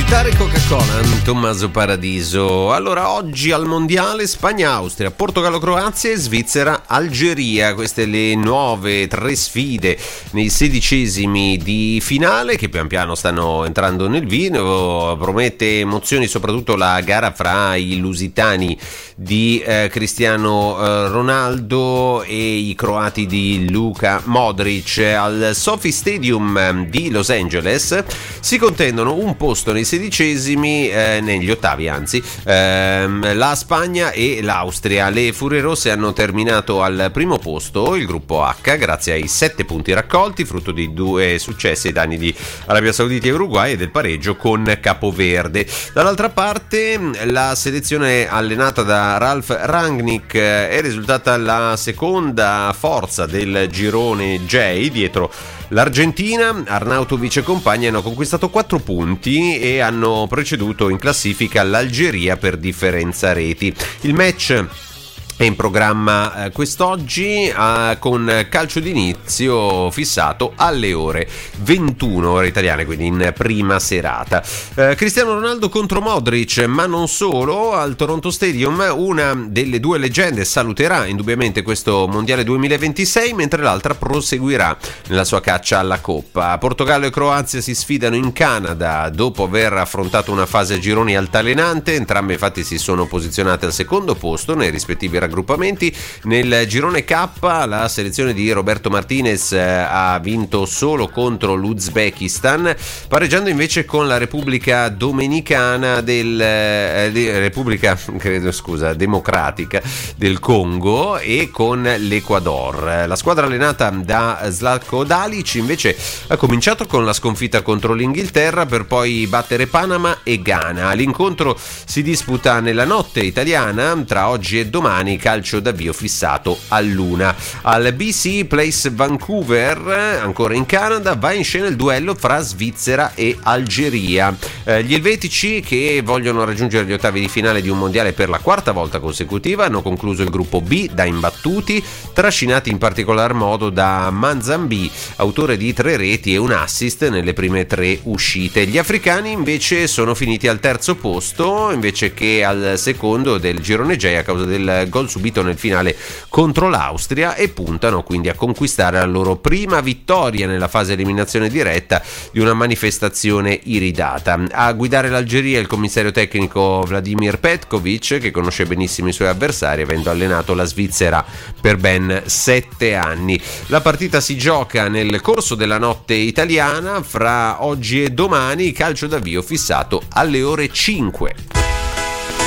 Ascoltare Coca-Cola, Tommaso Paradiso. Allora, oggi al mondiale Spagna-Austria, Portogallo-Croazia e Svizzera-Algeria. Queste le nuove 3 sfide nei 16esimi di finale che pian piano stanno entrando nel vino. Promette emozioni soprattutto la gara fra i lusitani di Cristiano Ronaldo e i croati di Luka Modric. Al Sophie Stadium di Los Angeles si contendono un posto nei 16esimi, negli ottavi anzi, la Spagna e l'Austria. Le Furie Rosse hanno terminato al primo posto il gruppo H grazie ai 7 punti raccolti, frutto di 2 successi ai danni di Arabia Saudita e Uruguay e del pareggio con Capoverde. Dall'altra parte la selezione allenata da Ralf Rangnick è risultata la seconda forza del girone J dietro l'Argentina. Arnautovic e compagni hanno conquistato 4 punti e hanno preceduto in classifica l'Algeria per differenza reti. Il match è in programma quest'oggi con calcio d'inizio fissato alle ore 21 ore italiane, quindi in prima serata. Cristiano Ronaldo contro Modric, ma non solo. Al Toronto Stadium una delle 2 leggende saluterà indubbiamente questo mondiale 2026, mentre l'altra proseguirà nella sua caccia alla Coppa. Portogallo e Croazia si sfidano in Canada dopo aver affrontato una fase a gironi altalenante. Entrambe infatti si sono posizionate al secondo posto nei rispettivi raggruppamenti. Nel girone K la selezione di Roberto Martinez ha vinto solo contro l'Uzbekistan, pareggiando invece con la Repubblica Dominicana Democratica del Congo e con l'Ecuador. La squadra allenata da Zlatko Dalic invece ha cominciato con la sconfitta contro l'Inghilterra per poi battere Panama e Ghana. L'incontro si disputa nella notte italiana tra oggi e domani, calcio d'avvio fissato all'1. Al BC Place Vancouver, ancora in Canada, va in scena il duello fra Svizzera e Algeria. Gli elvetici, che vogliono raggiungere gli ottavi di finale di un mondiale per la 4ª volta consecutiva, hanno concluso il gruppo B da imbattuti, trascinati in particolar modo da Manzambi, autore di 3 reti e un assist nelle prime 3 uscite. Gli africani invece sono finiti al terzo posto invece che al secondo del girone J a causa del gol subito nel finale contro l'Austria e puntano quindi a conquistare la loro prima vittoria nella fase eliminazione diretta di una manifestazione iridata. A guidare l'Algeria il commissario tecnico Vladimir Petkovic, che conosce benissimo i suoi avversari avendo allenato la Svizzera per ben 7 anni. La partita si gioca nel corso della notte italiana fra oggi e domani, calcio d'avvio fissato alle ore 5.